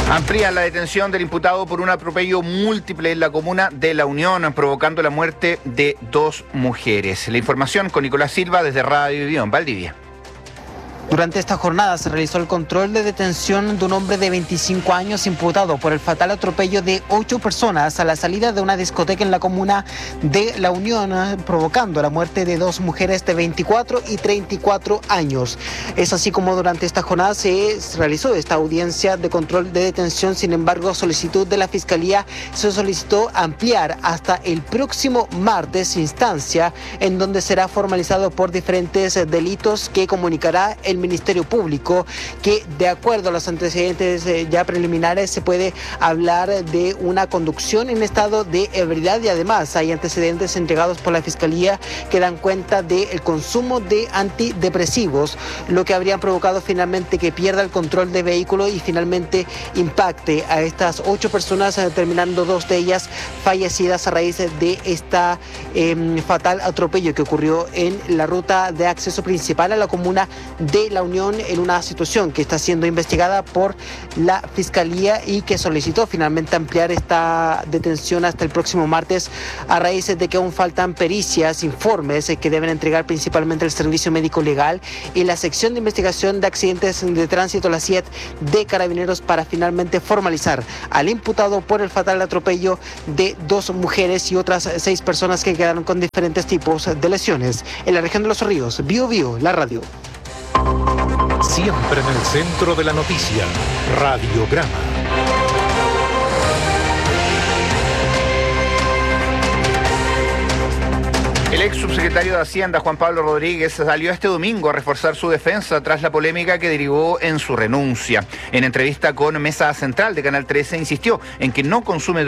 Amplían la detención del imputado por un atropello múltiple en la comuna de La Unión, provocando la muerte de 2 mujeres. La información con Nicolás Silva desde Radio Vivión, Valdivia. Durante esta jornada se realizó el control de detención de un hombre de 25 años imputado por el fatal atropello de 8 personas a la salida de una discoteca en la comuna de La Unión, provocando la muerte de 2 mujeres de 24 y 34 años. Es así como durante esta jornada se realizó esta audiencia de control de detención. Sin embargo, a solicitud de la Fiscalía se solicitó ampliar hasta el próximo martes instancia en donde será formalizado por diferentes delitos que comunicará el Ministerio Público, que de acuerdo a los antecedentes ya preliminares se puede hablar de una conducción en estado de ebriedad, y además hay antecedentes entregados por la Fiscalía que dan cuenta del consumo de antidepresivos, lo que habrían provocado finalmente que pierda el control de vehículo y finalmente impacte a estas 8 personas, terminando 2 de ellas fallecidas a raíz de esta fatal atropello que ocurrió en la ruta de acceso principal a la comuna de La Unión, en una situación que está siendo investigada por la Fiscalía y que solicitó finalmente ampliar esta detención hasta el próximo martes a raíz de que aún faltan pericias, informes que deben entregar principalmente el Servicio Médico Legal y la Sección de Investigación de Accidentes de Tránsito, la SIET de Carabineros, para finalmente formalizar al imputado por el fatal atropello de 2 mujeres y otras 6 personas que quedaron con diferentes tipos de lesiones. En la región de Los Ríos, Bio, la radio. Siempre en el centro de la noticia, Radiograma. El ex subsecretario de Hacienda, Juan Pablo Rodríguez, salió este domingo a reforzar su defensa tras la polémica que derivó en su renuncia. En entrevista con Mesa Central de Canal 13, insistió en que no consume